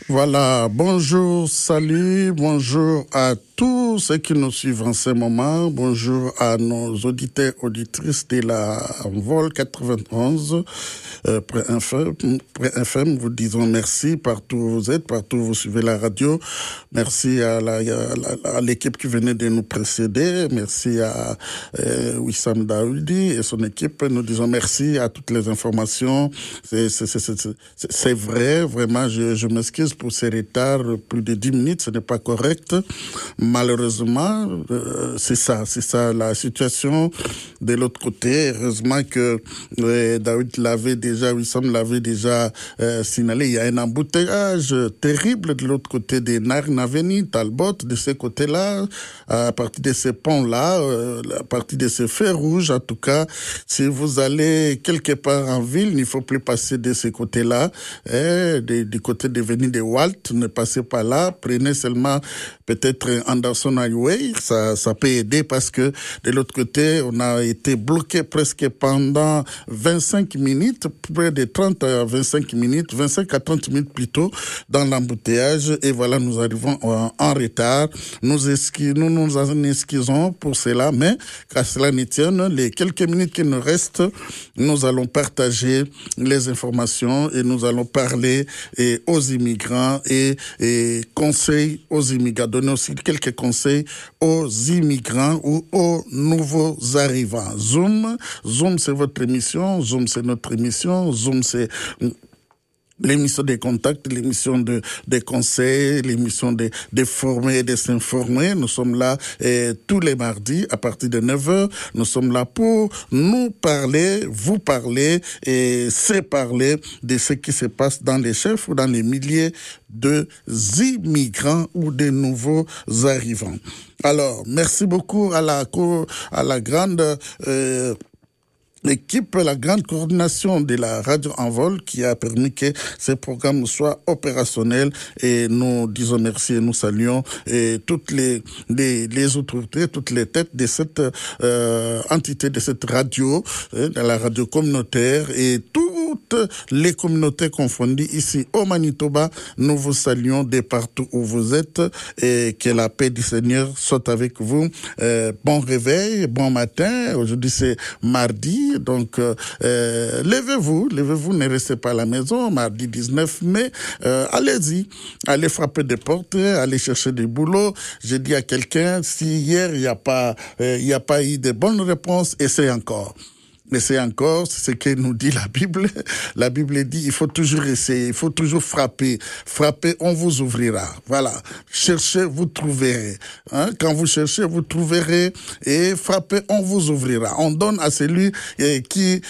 Voilà, bonjour, salut, bonjour à tous ceux qui nous suivent en ce moment. Bonjour à nos auditeurs, auditrices de la Vol 91, FM. Vous disons merci partout où vous êtes, partout où vous suivez la radio. Merci à l'équipe qui venait de nous précéder. Merci à Wissam Daoudi et son équipe. Nous disons merci à toutes les informations. C'est vrai, vraiment, je m'excuse pour ces retards, plus de 10 minutes, ce n'est pas correct. Malheureusement, c'est ça la situation de l'autre côté. Heureusement que Wissam l'avait déjà signalé. Il y a un embouteillage terrible de l'autre côté des Narnaveni, Talbot, de ce côté-là, à partir de ces ponts-là, à partir de ces feux rouges, en tout cas. Si vous allez quelque part en ville, il ne faut plus passer de ce côté-là, du côté de Venue de Walt, ne passez pas là, prenez seulement peut-être Anderson Highway, ça peut aider parce que de l'autre côté, on a été bloqué presque pendant 25 minutes, près de 30 à 25 minutes, 25 à 30 minutes plutôt, dans l'embouteillage, et voilà, nous arrivons en retard. Nous nous en excusons pour cela, mais qu'à cela ne tienne, les quelques minutes qui nous restent, nous allons partager les informations et nous allons parler aux immigrants et conseils aux immigrants, donner aussi quelques conseils aux immigrants ou aux nouveaux arrivants. Zoom, c'est votre émission. Zoom, c'est notre émission. Zoom, c'est l'émission des contacts, l'émission des conseils, l'émission de former et de s'informer. Nous sommes là tous les mardis à partir de 9h. Nous sommes là pour nous parler, vous parler et se parler de ce qui se passe dans les chefs ou dans les milliers d'immigrants ou de nouveaux arrivants. Alors, merci beaucoup à la grande l'équipe, la grande coordination de la radio en vol qui a permis que ce programme soit opérationnel, et nous disons merci et nous saluons toutes les autorités, toutes les têtes de cette entité, de cette radio, de la radio communautaire, et toutes les communautés confondues ici au Manitoba. Nous vous saluons de partout où vous êtes, et que la paix du Seigneur soit avec vous. Bon réveil, bon matin. Aujourd'hui c'est mardi. Donc, levez-vous, ne restez pas à la maison, mardi 19 mai, allez-y, allez frapper des portes, allez chercher du boulot. J'ai dit à quelqu'un, si hier il n'y a pas eu de bonnes réponses, essayez encore. Mais c'est encore ce que nous dit la Bible. La Bible dit, il faut toujours essayer, il faut toujours frapper. Frappez, on vous ouvrira. Voilà. Cherchez, vous trouverez. Quand vous cherchez, vous trouverez. Et frappez, on vous ouvrira. On donne à celui qui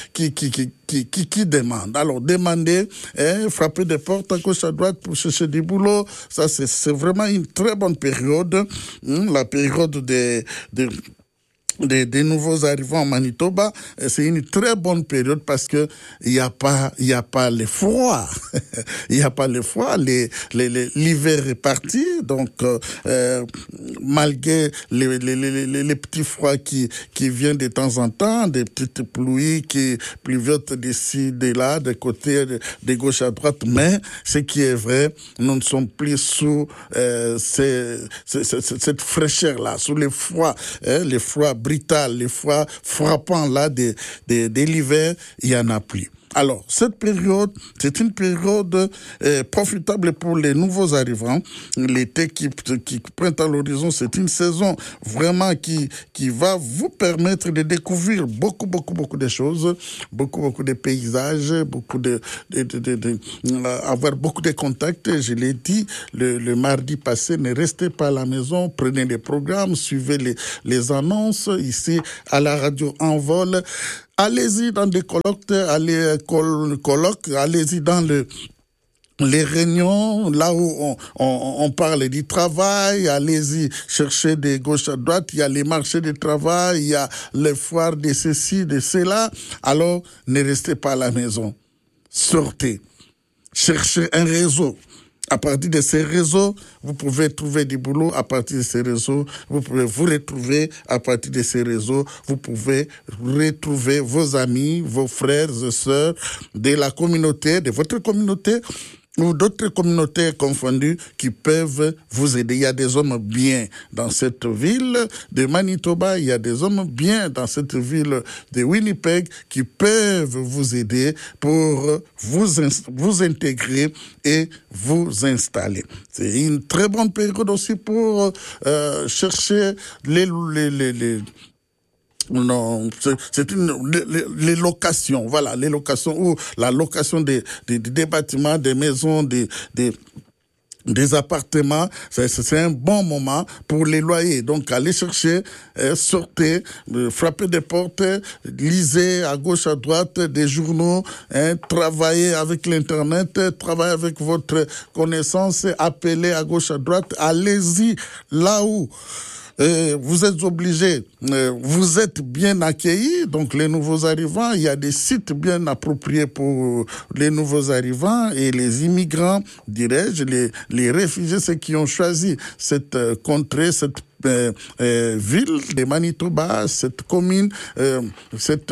demande. Alors, demandez, frappez des portes à gauche, à droite pour chercher du boulot. Ça, c'est vraiment une très bonne période. La période des nouveaux arrivants en Manitoba, c'est une très bonne période parce que il y a pas le froid. Il y a pas le froid, l'hiver est parti, donc malgré les petits froids qui viennent de temps en temps, des petites pluies qui pluviotent d'ici, de là, de côté, de gauche à droite, mais ce qui est vrai, nous ne sommes plus sous cette fraîcheur là, sous les froids brutal, les froids frappants là de l'hiver, il y en a plus. Alors, cette période, c'est une période profitable pour les nouveaux arrivants. L'été qui pointe à l'horizon, c'est une saison vraiment qui va vous permettre de découvrir beaucoup de choses, beaucoup de paysages, avoir beaucoup de contacts. Je l'ai dit le mardi passé, ne restez pas à la maison, prenez les programmes, suivez les annonces ici à la radio en vol. Allez-y dans des colloques, allez-y dans les réunions, là où on parle du travail, allez-y chercher de gauche à droite, il y a les marchés de travail, il y a les foires de ceci, de cela. Alors, ne restez pas à la maison. Sortez. Cherchez un réseau. À partir de ces réseaux, vous pouvez trouver du boulot. À partir de ces réseaux, vous pouvez vous retrouver. À partir de ces réseaux, vous pouvez retrouver vos amis, vos frères et sœurs de la communauté, de votre communauté. ou d'autres communautés confondues qui peuvent vous aider. Il y a des hommes bien dans cette ville de Manitoba, il y a des hommes bien dans cette ville de Winnipeg qui peuvent vous aider pour vous intégrer et vous installer. C'est une très bonne période aussi pour chercher non, c'est les locations, voilà, les locations ou la location des bâtiments, des maisons, des appartements, c'est un bon moment pour les loyers. Donc, allez chercher, sortez, frappez des portes, lisez à gauche, à droite des journaux, travaillez avec l'Internet, travaillez avec votre connaissance, appelez à gauche, à droite, allez-y là où vous êtes obligés, vous êtes bien accueillis, donc les nouveaux arrivants, il y a des sites bien appropriés pour les nouveaux arrivants et les immigrants, dirais-je, les réfugiés, ceux qui ont choisi cette contrée, cette ville de Manitoba, cette commune, cette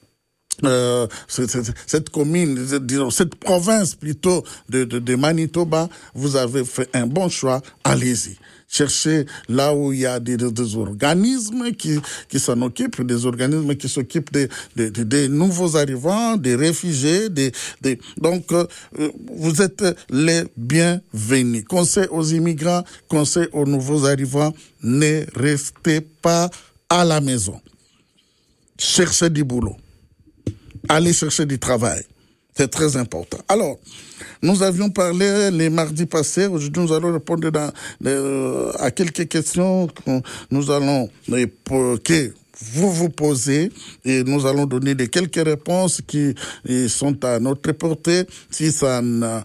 commune, disons, cette province plutôt de Manitoba, vous avez fait un bon choix, allez-y. Cherchez là où il y a des organismes qui s'en occupent, des organismes qui s'occupent des nouveaux arrivants, des réfugiés, donc vous êtes les bienvenus. Conseil aux immigrants, conseil aux nouveaux arrivants, ne restez pas à la maison. Cherchez du boulot. Allez chercher du travail. C'est très important. Alors, nous avions parlé les mardis passés. Aujourd'hui, nous allons répondre à quelques questions que nous allons que vous posez et nous allons donner quelques réponses qui sont à notre portée. Si ça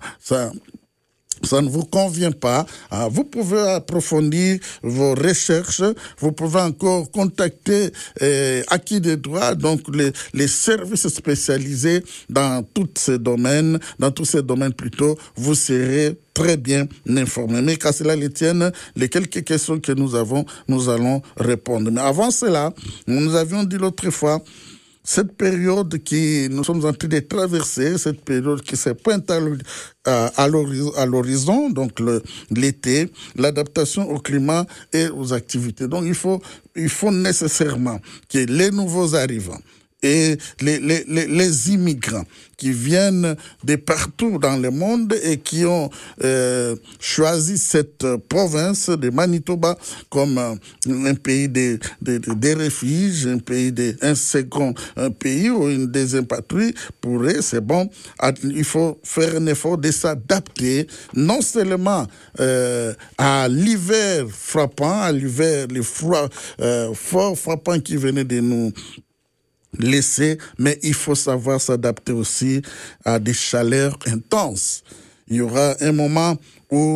ne vous convient pas, vous pouvez approfondir vos recherches, vous pouvez encore contacter Acquis des droits, donc les services spécialisés dans tous ces domaines plutôt, vous serez très bien informés. Mais qu'à cela les tienne, les quelques questions que nous avons, nous allons répondre. Mais avant cela, nous avions dit l'autre fois, cette période que nous sommes en train de traverser, cette période qui se pointe à l'horizon, donc l'été, l'adaptation au climat et aux activités. Donc il faut nécessairement que les nouveaux arrivants et les immigrants qui viennent de partout dans le monde et qui ont choisi cette province de Manitoba comme un pays des refuges, un pays ou une deuxième patrie, pour eux, c'est bon. Il faut faire un effort de s'adapter, non seulement à l'hiver frappant, à l'hiver, les froids fort frappants qui venaient de nous laisser, mais il faut savoir s'adapter aussi à des chaleurs intenses. Il y aura un moment où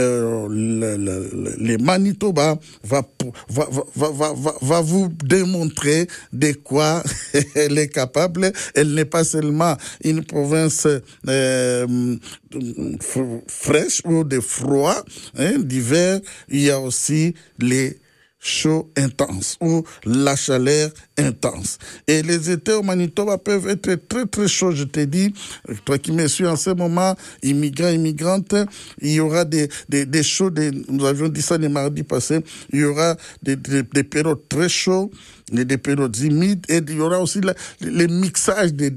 les Manitoba va vous démontrer de quoi elle est capable. Elle n'est pas seulement une province fraîche ou de froid, d'hiver. Il y a aussi les chaud intense ou la chaleur intense. Et les étés au Manitoba peuvent être très très chauds, je te dis. Toi qui me suis en ce moment, immigrants, immigrantes, il y aura des chauds, nous avions dit ça les mardis passés, il y aura des périodes très chaudes, des périodes humides, et il y aura aussi le mixage des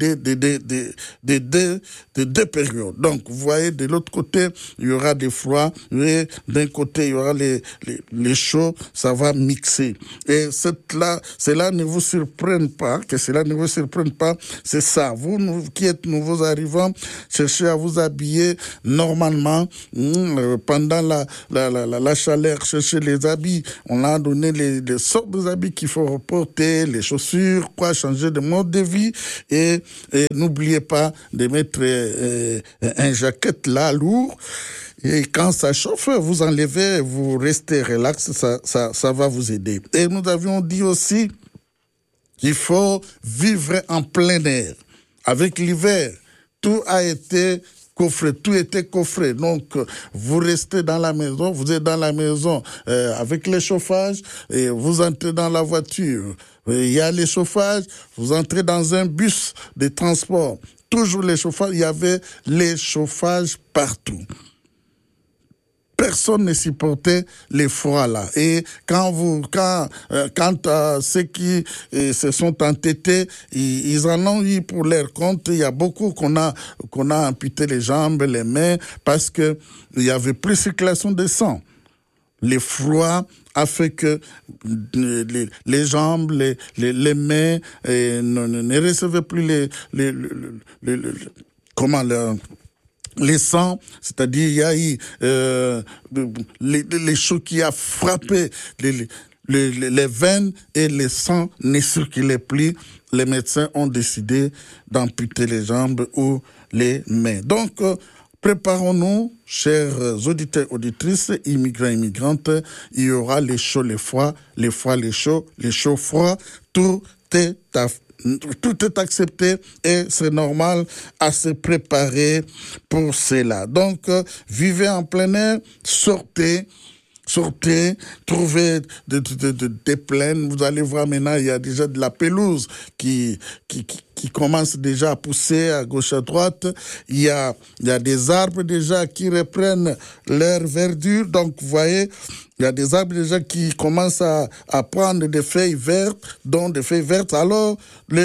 deux périodes. Donc, vous voyez, de l'autre côté, il y aura des froids, et d'un côté, il y aura les chauds, ça va mixer. Et cela ne vous surprenne pas, c'est ça. Vous qui êtes nouveaux arrivants, cherchez à vous habiller normalement, pendant la chaleur, cherchez les habits. On a donné les sortes d'habits qu'il faut porter, les chaussures, changer de mode de vie, et n'oubliez pas de mettre un jaquette là, lourd. Et quand ça chauffe, vous enlevez, vous restez relax, ça va vous aider. Et nous avions dit aussi qu'il faut vivre en plein air. Avec l'hiver, tout était coffré. Donc, vous restez dans la maison, vous êtes dans la maison avec le chauffage, et vous entrez dans la voiture. Il y a le chauffage, vous entrez dans un bus de transport. toujours les chauffages, il y avait les chauffages partout. Personne ne supportait les froids là. Et quand ceux qui se sont entêtés, ils en ont eu pour leur compte. Il y a beaucoup qu'on a amputé les jambes, les mains, parce que il y avait plus de circulation de sang. Le froid a fait que les jambes, les mains ne recevaient plus les sangs, c'est-à-dire il y a eu les chocs qui a frappé les veines et le sang ne circulait plus. Les médecins ont décidé d'amputer les jambes ou les mains. Donc, préparons-nous, chers auditeurs, auditrices, immigrants, immigrantes. Il y aura les chauds, les froids, les froids, les chauds, froids. Tout est accepté et c'est normal à se préparer pour cela. Donc, vivez en plein air, sortez, trouvez des plaines. Vous allez voir maintenant, il y a déjà de la pelouse qui commence déjà à pousser à gauche, à droite. Il y a des arbres déjà qui reprennent leur verdure. Donc, vous voyez, il y a des arbres déjà qui commencent à prendre des feuilles vertes, dont des feuilles vertes. Alors,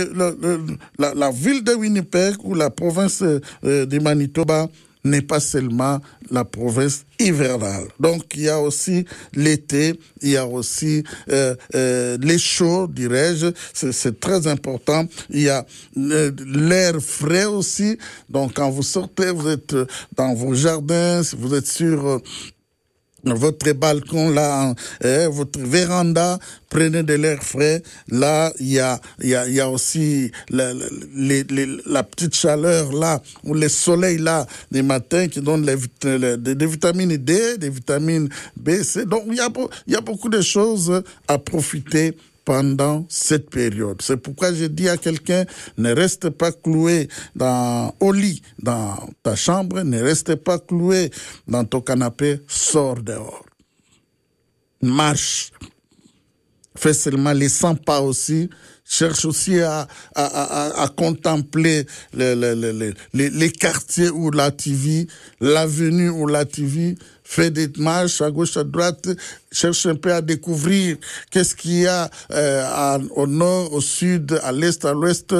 la ville de Winnipeg ou la province de Manitoba n'est pas seulement la province hivernale. Donc, il y a aussi l'été, il y a aussi les chauds, dirais-je. C'est très important. Il y a l'air frais aussi. Donc, quand vous sortez, vous êtes dans vos jardins, si vous êtes sur votre balcon là, votre véranda, prenez de l'air frais. Là, il y a aussi la petite chaleur là, ou le soleil là, des matins qui donne des vitamines D, des vitamines B, C. Donc, il y a beaucoup de choses à profiter pendant cette période. C'est pourquoi je dis à quelqu'un, ne reste pas cloué au lit, dans ta chambre, ne reste pas cloué dans ton canapé, sors dehors. Marche. Fais seulement les 100 pas aussi. Cherche aussi à contempler les quartiers où là tu vis, l'avenue où là tu vis. Fais des marches à gauche, à droite. Cherche un peu à découvrir qu'est-ce qu'il y a au nord, au sud, à l'est, à l'ouest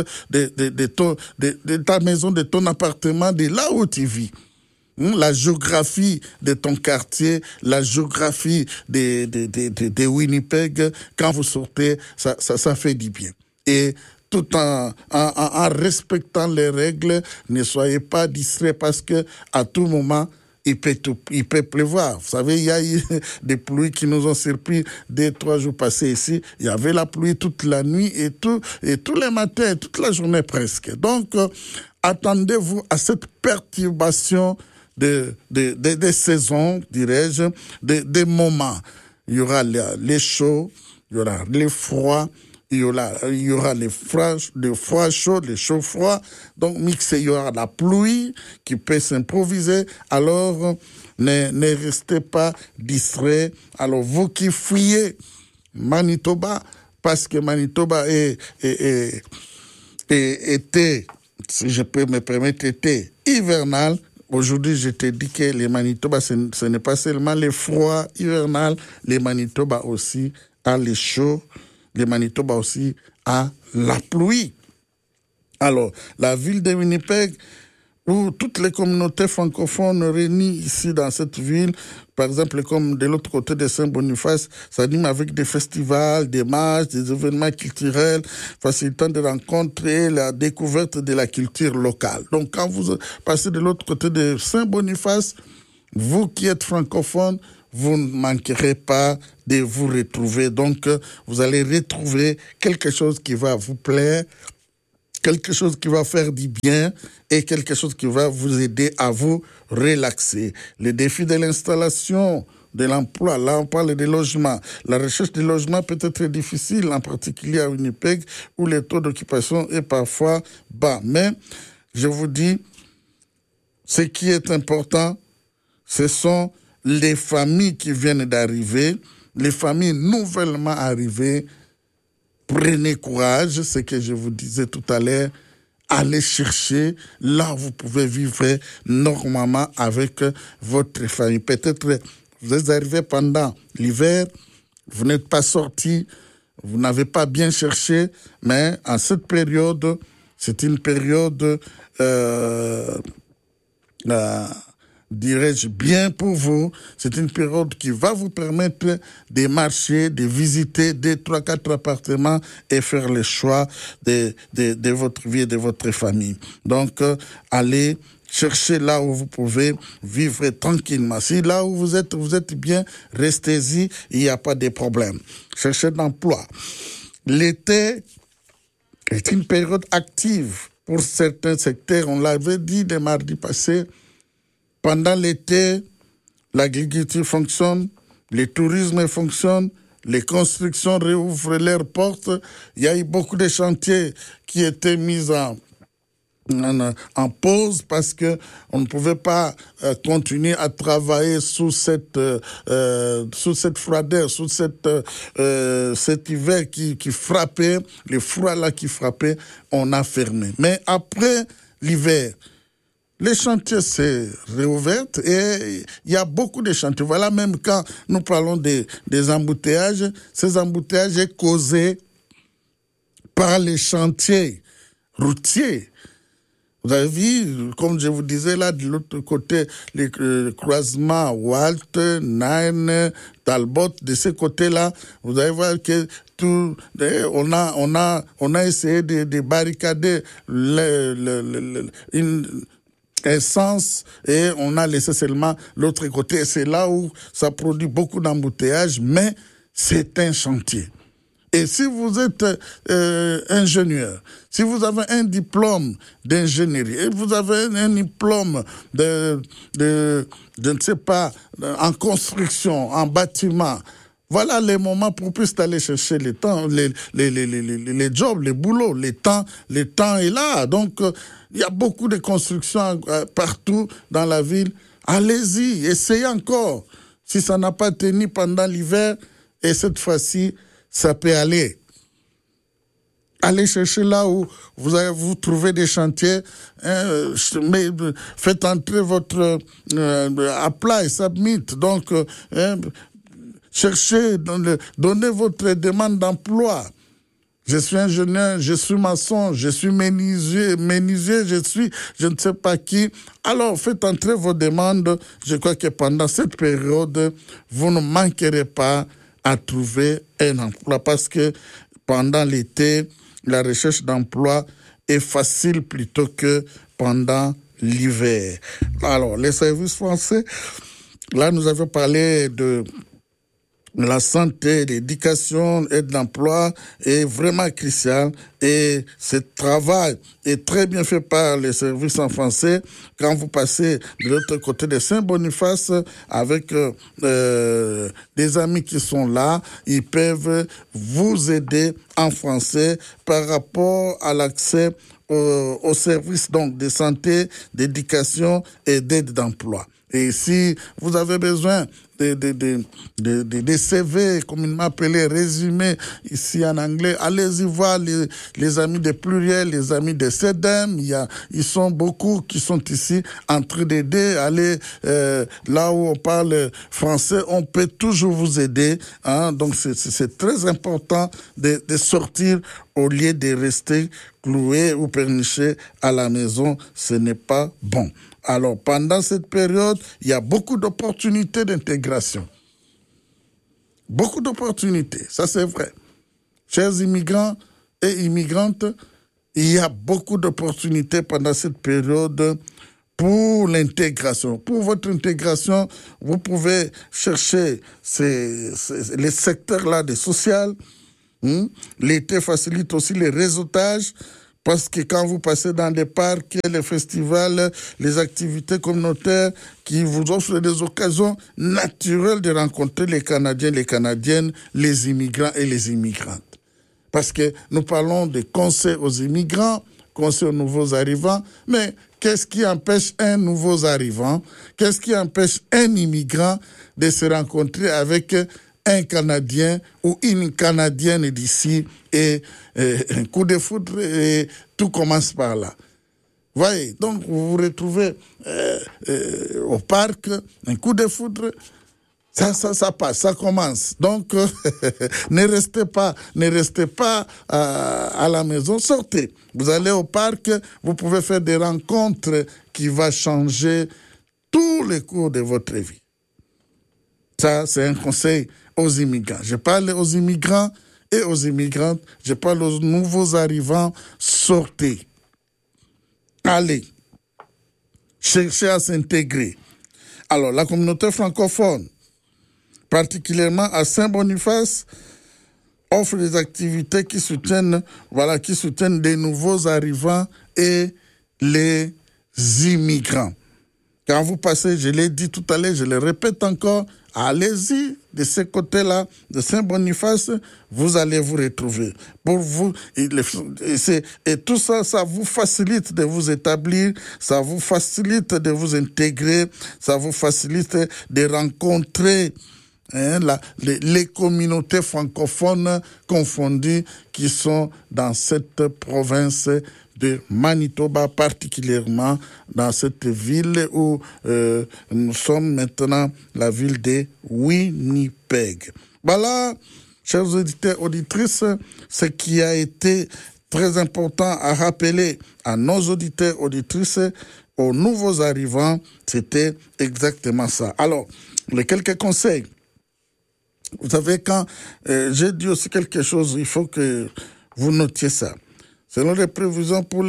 de ta maison, de ton appartement, de là où tu vis. La géographie de ton quartier, la géographie de Winnipeg, quand vous sortez, ça fait du bien. Et tout en respectant les règles, ne soyez pas distraits parce que à tout moment, il peut pleuvoir. Vous savez, il y a eu des pluies qui nous ont surpris 2-3 jours passés ici. Il y avait la pluie toute la nuit et tous les matins, toute la journée presque. Donc, attendez-vous à cette perturbation des saisons, dirais-je, des moments. Il y aura les chauds, il y aura les froids, il y aura les froids chauds, les chauds froids. Donc, mixé, il y aura la pluie qui peut s'improviser. Alors, ne restez pas distraits. Alors, vous qui fuyez Manitoba, parce que Manitoba était, si je peux me permettre, était hivernal. Aujourd'hui, je te dis que les Manitoba, ce n'est pas seulement les froids hivernales, les Manitoba aussi a les chauds, les Manitoba aussi a la pluie. Alors, la ville de Winnipeg, où toutes les communautés francophones réunies ici dans cette ville, par exemple comme de l'autre côté de Saint-Boniface, s'animent avec des festivals, des marches, des événements culturels, facilitant des rencontres et la découverte de la culture locale. Donc quand vous passez de l'autre côté de Saint-Boniface, vous qui êtes francophone, vous ne manquerez pas de vous retrouver. Donc vous allez retrouver quelque chose qui va vous plaire, quelque chose qui va faire du bien et quelque chose qui va vous aider à vous relaxer. Les défis de l'installation, de l'emploi, là on parle des logements. La recherche de logements peut être difficile, en particulier à Winnipeg, où le taux d'occupation est parfois bas. Mais je vous dis, ce qui est important, ce sont les familles qui viennent d'arriver, les familles nouvellement arrivées. Prenez courage, ce que je vous disais tout à l'heure. allez chercher là où vous pouvez vivre normalement avec votre famille. Peut-être vous êtes arrivé pendant l'hiver, vous n'êtes pas sorti, vous n'avez pas bien cherché, mais en cette période, c'est une période, dirais-je, bien pour vous. C'est une période qui va vous permettre de marcher, de visiter 2, 3, 4 appartements et faire le choix de votre vie et de votre famille. Donc, allez cherchez là où vous pouvez vivre tranquillement. Si là où vous êtes bien, restez-y, il n'y a pas de problème. Cherchez d'emploi. L'été est une période active pour certains secteurs. On l'avait dit le mardi passé. Pendant l'été, l'agriculture fonctionne, le tourisme fonctionne, les constructions réouvrent leurs portes. Il y a eu beaucoup de chantiers qui étaient mis en pause parce que on ne pouvait pas continuer à travailler sous cette froideur, sous cet hiver qui frappait, le froid là qui frappait, on a fermé. Mais après l'hiver, les chantiers s'est réouverts et il y a beaucoup de chantiers. Voilà, même quand nous parlons des embouteillages, ces embouteillages sont causés par les chantiers routiers. Vous avez vu, comme je vous disais là, de l'autre côté, les croisements Walt, Nine, Talbot, de ce côté-là, vous allez voir que on a essayé de barricader un sens et on a laissé seulement l'autre côté. C'est là où ça produit beaucoup d'embouteillages, mais c'est un chantier. Et si vous êtes ingénieur, si vous avez un diplôme d'ingénierie, et vous avez un diplôme je ne sais pas, en construction, en bâtiment, voilà les moments propices d'aller chercher les temps, les jobs, les boulots. Le temps est là. Donc, il y a beaucoup de constructions partout dans la ville. Allez-y, essayez encore. Si ça n'a pas tenu pendant l'hiver, et cette fois-ci, ça peut aller. Allez chercher là où vous trouvez des chantiers, mais faites entrer votre apply, submit. Donc, cherchez, donnez votre demande d'emploi. Je suis ingénieur, je suis maçon, je suis menuisier, je ne sais pas qui. Alors, faites entrer vos demandes. Je crois que pendant cette période, vous ne manquerez pas à trouver un emploi parce que pendant l'été, la recherche d'emploi est facile plutôt que pendant l'hiver. Alors, les services français, là, nous avons parlé de la santé, l'éducation et de l'emploi est vraiment crucial et ce travail est très bien fait par les services en français. Quand vous passez de l'autre côté de Saint-Boniface avec des amis qui sont là, ils peuvent vous aider en français par rapport à l'accès aux services donc de santé, d'éducation et d'aide d'emploi. Et si vous avez besoin des CV, comme il m'appelait, résumés ici en anglais, allez-y voir les amis de Pluriel, les amis de CEDEM. Ils sont beaucoup qui sont ici en train d'aider. Allez là où on parle français, on peut toujours vous aider. Hein? Donc c'est très important de sortir au lieu de rester cloué ou perniché à la maison. Ce n'est pas bon. Alors, pendant cette période, il y a beaucoup d'opportunités d'intégration. Beaucoup d'opportunités, ça c'est vrai. Chers immigrants et immigrantes, il y a beaucoup d'opportunités pendant cette période pour l'intégration. Pour votre intégration, vous pouvez chercher les secteurs-là de social. L'été facilite aussi les réseautages. Parce que quand vous passez dans les parcs, les festivals, les activités communautaires qui vous offrent des occasions naturelles de rencontrer les Canadiens, les Canadiennes, les immigrants et les immigrantes. Parce que nous parlons de conseils aux immigrants, conseils aux nouveaux arrivants, mais qu'est-ce qui empêche un nouveau arrivant, qu'est-ce qui empêche un immigrant de se rencontrer avec un Canadien ou une Canadienne d'ici et un coup de foudre et tout commence par là. Voyez, donc vous vous retrouvez au parc, un coup de foudre, ça passe, ça commence. Donc, ne restez pas à la maison, sortez. Vous allez au parc, vous pouvez faire des rencontres qui vont changer tous les cours de votre vie. Ça, c'est un conseil aux immigrants. Je parle aux immigrants et aux immigrantes. Je parle aux nouveaux arrivants. Sortez. Allez. Cherchez à s'intégrer. Alors, la communauté francophone, particulièrement à Saint-Boniface, offre des activités qui soutiennent des nouveaux arrivants et les immigrants. Quand vous passez, je l'ai dit tout à l'heure, je le répète encore, allez-y de ce côté-là, de Saint-Boniface, vous allez vous retrouver. Pour vous, et tout ça, ça vous facilite de vous établir, ça vous facilite de vous intégrer, ça vous facilite de rencontrer les communautés francophones confondues qui sont dans cette province de Manitoba, particulièrement dans cette ville où nous sommes maintenant, la ville de Winnipeg. Voilà, chers auditeurs, auditrices, ce qui a été très important à rappeler à nos auditeurs, auditrices, aux nouveaux arrivants, c'était exactement ça. Alors, les quelques conseils. Vous savez, quand j'ai dit aussi quelque chose, il faut que vous notiez ça. Selon les prévisions pour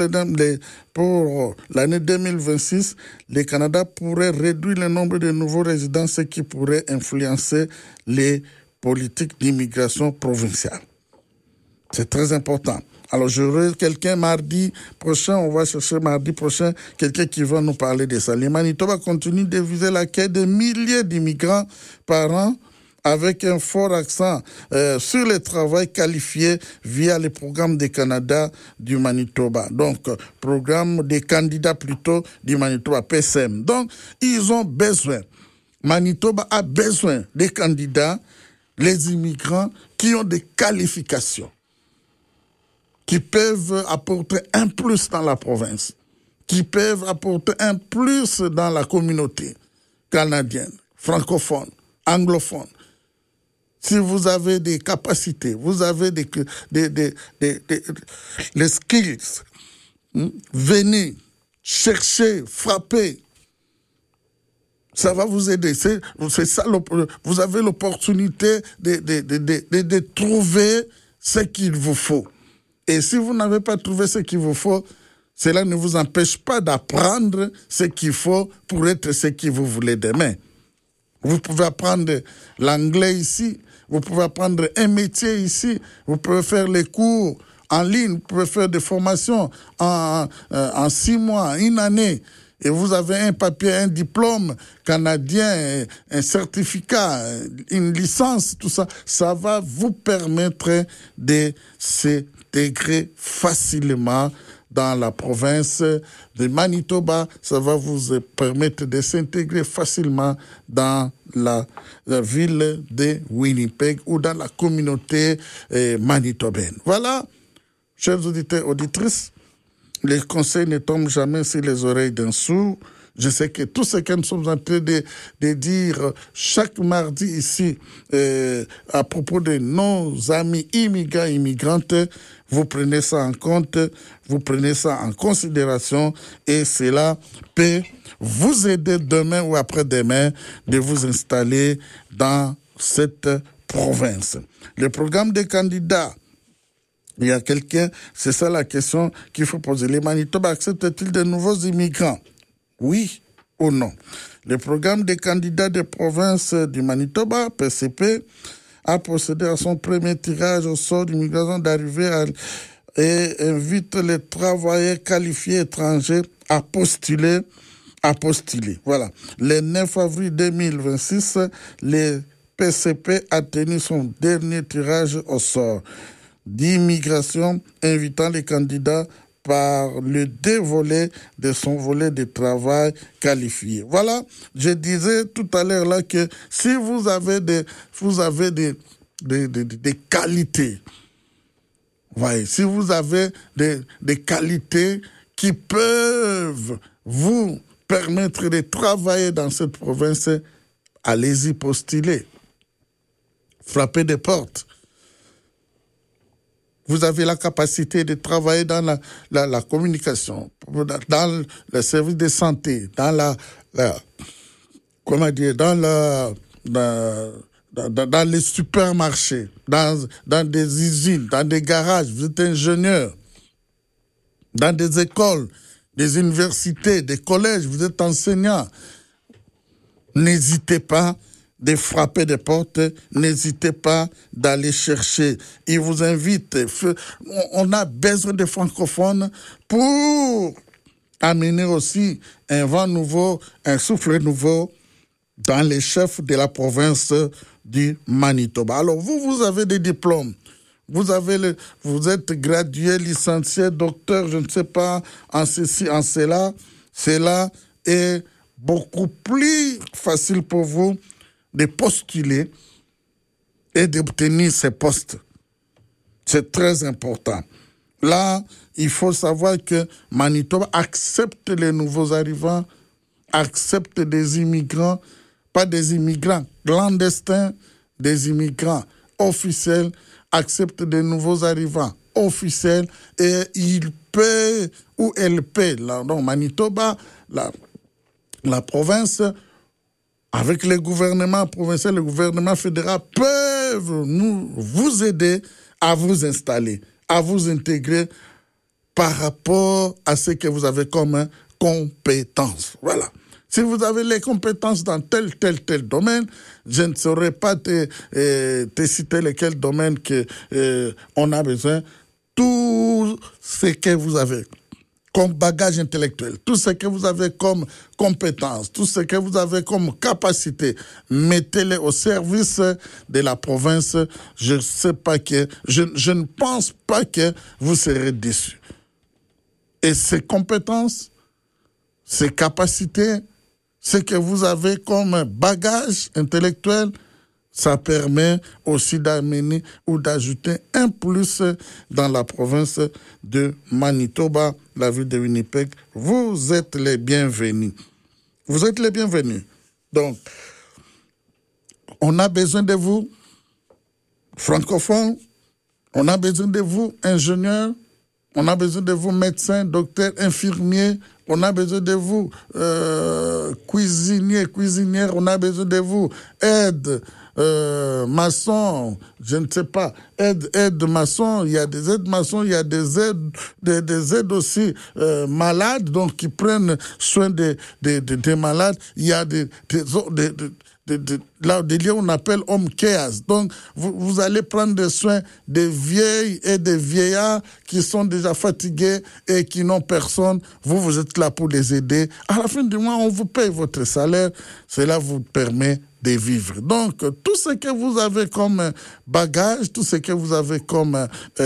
l'année 2026, le Canada pourrait réduire le nombre de nouveaux résidents, ce qui pourrait influencer les politiques d'immigration provinciale. C'est très important. Alors, j'aurai quelqu'un mardi prochain, on va chercher mardi prochain, quelqu'un qui va nous parler de ça. Le Manitoba continue de viser l'accueil de milliers d'immigrants par an, avec un fort accent sur le travail qualifié via le programme des Canada du Manitoba. Donc, programme des candidats plutôt du Manitoba, PCM. Donc, ils ont besoin. Manitoba a besoin des candidats, les immigrants qui ont des qualifications, qui peuvent apporter un plus dans la province, qui peuvent apporter un plus dans la communauté canadienne, francophone, anglophone. Si vous avez des capacités, vous avez les skills, venez, cherchez, frappez. Ça va vous aider. C'est ça, vous avez l'opportunité de trouver ce qu'il vous faut. Et si vous n'avez pas trouvé ce qu'il vous faut, cela ne vous empêche pas d'apprendre ce qu'il faut pour être ce que vous voulez demain. Vous pouvez apprendre l'anglais ici, vous pouvez apprendre un métier ici, vous pouvez faire les cours en ligne, vous pouvez faire des formations en 6 mois, 1 année, et vous avez un papier, un diplôme canadien, un certificat, une licence, tout ça, ça va vous permettre de s'intégrer facilement dans la province de Manitoba. Ça va vous permettre de s'intégrer facilement dans la ville de Winnipeg ou dans la communauté manitobaine. Voilà, chers auditeurs, auditrices, les conseils ne tombent jamais sur les oreilles d'un sourd. Je sais que tout ce que nous sommes en train de dire chaque mardi ici à propos de nos amis immigrants, immigrantes, vous prenez ça en compte, vous prenez ça en considération et cela peut vous aider demain ou après-demain de vous installer dans cette province. Le programme des candidats, il y a quelqu'un, c'est ça la question qu'il faut poser. Les Manitoba acceptent-ils de nouveaux immigrants? Oui ou non? Le programme des candidats de province du Manitoba, PCP, a procédé à son premier tirage au sort d'immigration d'arrivée et invite les travailleurs qualifiés étrangers à postuler. Voilà. Le 9 avril 2026, le PCP a tenu son dernier tirage au sort d'immigration, invitant les candidats par le dévoler de son volet de travail qualifié. Voilà, je disais tout à l'heure là que si vous avez des qualités, ouais, si vous avez des qualités qui peuvent vous permettre de travailler dans cette province, allez-y postuler. Frappez des portes. Vous avez la capacité de travailler dans la communication, dans le service de santé, dans dans les supermarchés, dans des usines, dans des garages. Vous êtes ingénieur. Dans des écoles, des universités, des collèges, vous êtes enseignant. N'hésitez pas de frapper des portes, n'hésitez pas d'aller chercher. Il vous invite. On a besoin de francophones pour amener aussi un vent nouveau, un souffle nouveau dans les chefs de la province du Manitoba. Alors, vous avez des diplômes. Vous êtes gradué, licencié, docteur, je ne sais pas, en ceci, en cela. Cela est beaucoup plus facile pour vous de postuler et d'obtenir ces postes. C'est très important. Là, il faut savoir que Manitoba accepte les nouveaux arrivants, accepte des immigrants, pas des immigrants clandestins, des immigrants officiels, accepte des nouveaux arrivants officiels et il paie ou elle paie. Donc Manitoba, la province, avec le gouvernement provincial, le gouvernement fédéral peuvent vous aider à vous installer, à vous intégrer par rapport à ce que vous avez comme compétence. Voilà. Si vous avez les compétences dans tel domaine, je ne saurais pas te citer lesquels domaines on a besoin. Tout ce que vous avez comme bagage intellectuel, tout ce que vous avez comme compétences, tout ce que vous avez comme capacité, mettez-les au service de la province. Je ne pense pas que vous serez déçus. Et ces compétences, ces capacités, ce que vous avez comme bagage intellectuel, ça permet aussi d'amener ou d'ajouter un plus dans la province de Manitoba, la ville de Winnipeg. Vous êtes les bienvenus. Vous êtes les bienvenus. Donc, on a besoin de vous, francophones, on a besoin de vous, ingénieurs, on a besoin de vous, médecins, docteurs, infirmiers, on a besoin de vous, cuisinières, on a besoin de vous, aides, maçons, je ne sais pas, aides maçons, il y a des aides maçons, il y a des aides aussi malades, donc qui prennent soin des malades, il y a des lieux on appelle home cares. Donc, vous allez prendre soin des vieilles et des vieillards qui sont déjà fatigués et qui n'ont personne. Vous êtes là pour les aider. À la fin du mois, on vous paye votre salaire. Cela vous permet de vivre. Donc, tout ce que vous avez comme bagage, tout ce que vous avez comme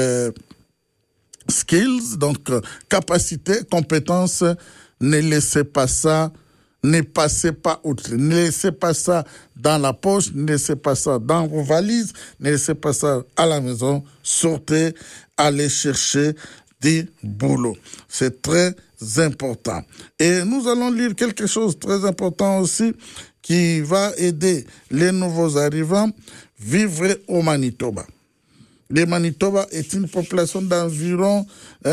skills, donc capacité, compétences, ne laissez pas ça. Ne passez pas outre. Ne laissez pas ça dans la poche. Ne laissez pas ça dans vos valises. Ne laissez pas ça à la maison. Sortez, allez chercher du boulot. C'est très important. Et nous allons lire quelque chose de très important aussi qui va aider les nouveaux arrivants à vivre au Manitoba. Le Manitoba est une population d'environ,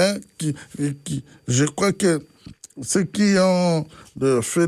je crois que ceux qui ont fait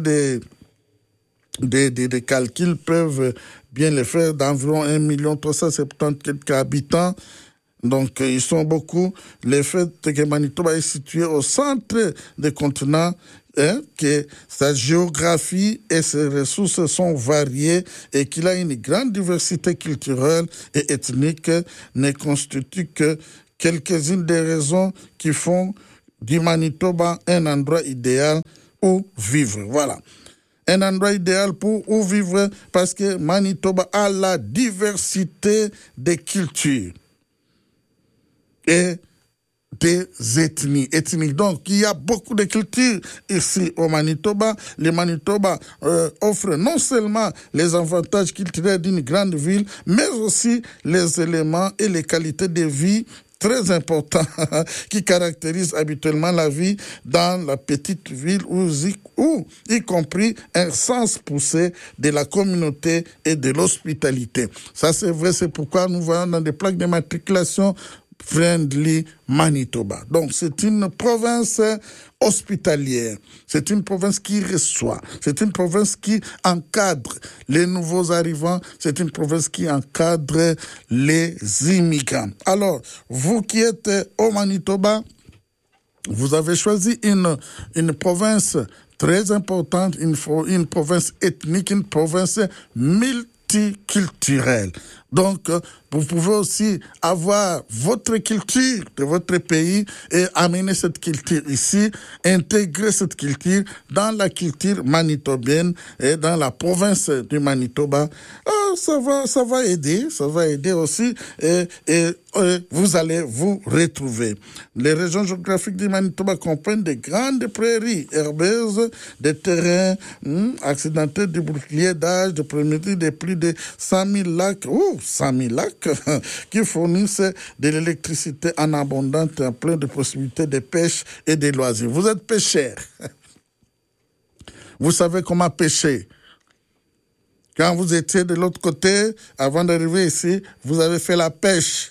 des calculs peuvent bien les faire, d'environ 1 370 000 habitants. Donc, ils sont beaucoup. Le fait que Manitoba est situé au centre du continent, que sa géographie et ses ressources sont variées et qu'il a une grande diversité culturelle et ethnique ne constituent que quelques-unes des raisons qui font du Manitoba un endroit idéal où vivre. Voilà. Un endroit idéal où vivre parce que Manitoba a la diversité des cultures et des ethnies. Donc, il y a beaucoup de cultures ici au Manitoba. Le Manitoba offre non seulement les avantages culturels d'une grande ville, mais aussi les éléments et les qualités de vie très importants qui caractérisent habituellement la vie dans la petite ville où y compris un sens poussé de la communauté et de l'hospitalité. Ça, c'est vrai, c'est pourquoi nous voyons dans des plaques d'immatriculation Friendly Manitoba. Donc, c'est une province hospitalière. C'est une province qui reçoit. C'est une province qui encadre les nouveaux arrivants. C'est une province qui encadre les immigrants. Alors, vous qui êtes au Manitoba, vous avez choisi une province très importante, une province ethnique, une province multiculturelle. Donc, vous pouvez aussi avoir votre culture de votre pays et amener cette culture ici, intégrer cette culture dans la culture manitobienne et dans la province du Manitoba. Ça va aider aussi et vous allez vous retrouver. Les régions géographiques du Manitoba comprennent de grandes prairies herbeuses, des terrains accidentés, du bouclier d'âge, de préméditer de plus de 100 000 lacs. 100 000 lacs qui fournissent de l'électricité en abondance et plein de possibilités de pêche et de loisirs. Vous êtes pêcheur. Vous savez comment pêcher. Quand vous étiez de l'autre côté, avant d'arriver ici, vous avez fait la pêche.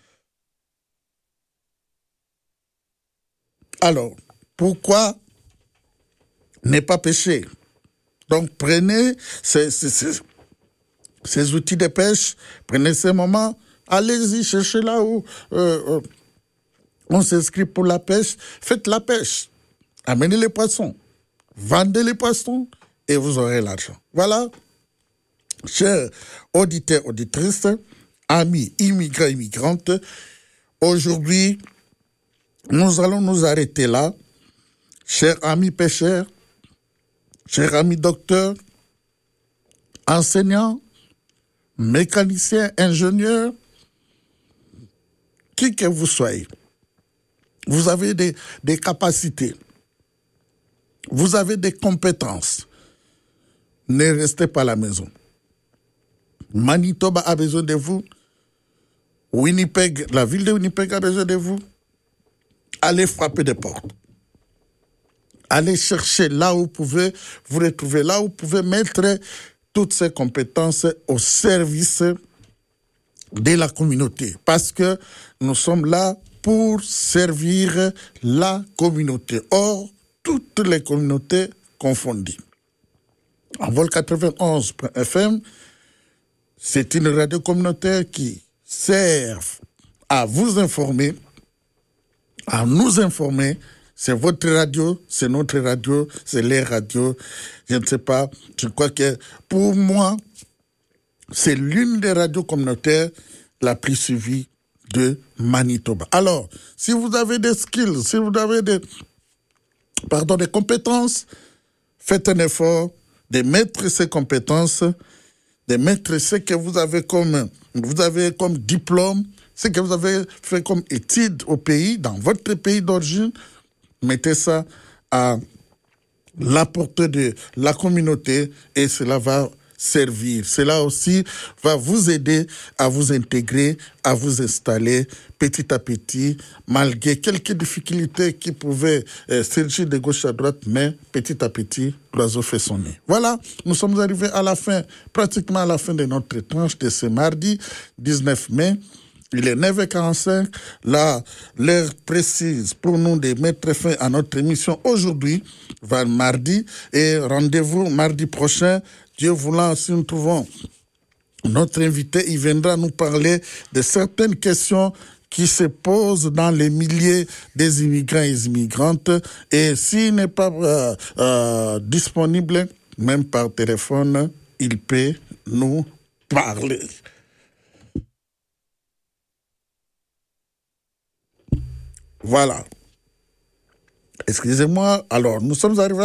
Alors, pourquoi ne pas pêcher? Donc, prenez ces outils de pêche, prenez ces moments, allez-y, cherchez là où on s'inscrit pour la pêche, faites la pêche, amenez les poissons, vendez les poissons et vous aurez l'argent. Voilà, chers auditeurs, auditrices, amis immigrants, immigrantes, aujourd'hui, nous allons nous arrêter là, chers amis pêcheurs, chers amis docteurs, enseignants, mécaniciens, ingénieurs, qui que vous soyez, vous avez des capacités, vous avez des compétences. Ne restez pas à la maison. Manitoba a besoin de vous. Winnipeg, la ville de Winnipeg a besoin de vous. Allez frapper des portes. Allez chercher là où vous pouvez vous retrouver, là où vous pouvez mettre toutes ces compétences au service de la communauté. Parce que nous sommes là pour servir la communauté. Or, toutes les communautés confondues. En vol 91.fm, c'est une radio communautaire qui sert à vous informer, à nous informer. C'est votre radio, c'est notre radio, c'est les radios. Je ne sais pas, je crois que pour moi, c'est l'une des radios communautaires la plus suivie de Manitoba. Alors, si vous avez des skills, si vous avez des compétences, faites un effort de mettre ces compétences, de mettre ce que vous avez comme diplôme, ce que vous avez fait comme études au pays, dans votre pays d'origine, mettez ça à la portée de la communauté et cela va servir. Cela aussi va vous aider à vous intégrer, à vous installer petit à petit, malgré quelques difficultés qui pouvaient surgir de gauche à droite, mais petit à petit, l'oiseau fait son nid. Voilà, nous sommes arrivés à la fin, pratiquement à la fin de notre tranche de ce mardi 19 mai. Il est 9h45, là, l'heure précise pour nous de mettre fin à notre émission aujourd'hui, vers mardi, et rendez-vous mardi prochain. Dieu voulant, si nous trouvons notre invité, il viendra nous parler de certaines questions qui se posent dans les milliers des immigrants et immigrantes. Et s'il n'est pas disponible, même par téléphone, il peut nous parler. Voilà. Excusez-moi. Alors, nous sommes arrivés